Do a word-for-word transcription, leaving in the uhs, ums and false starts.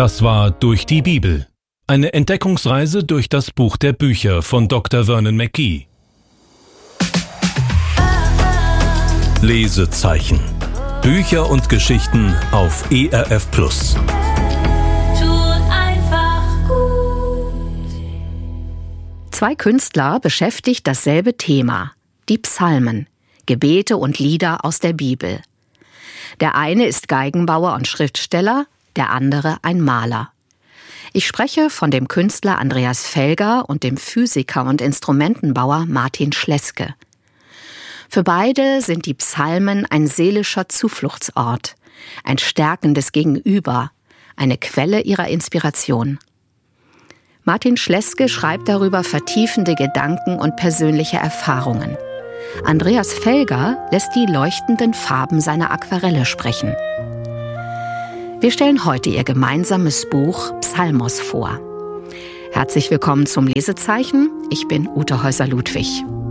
Das war Durch die Bibel. Eine Entdeckungsreise durch das Buch der Bücher von Doktor Vernon McGee. Lesezeichen. Bücher und Geschichten auf E R F Plus. Tut einfach gut. Zwei Künstler beschäftigt dasselbe Thema, die Psalmen, Gebete und Lieder aus der Bibel. Der eine ist Geigenbauer und Schriftsteller, der andere ein Maler. Ich spreche von dem Künstler Andreas Felger und dem Physiker und Instrumentenbauer Martin Schleske. Für beide sind die Psalmen ein seelischer Zufluchtsort, ein stärkendes Gegenüber, eine Quelle ihrer Inspiration. Martin Schleske schreibt darüber vertiefende Gedanken und persönliche Erfahrungen. Andreas Felger lässt die leuchtenden Farben seiner Aquarelle sprechen. Wir stellen heute ihr gemeinsames Buch Psalmos vor. Herzlich willkommen zum Lesezeichen. Ich bin Ute Häuser-Ludwig.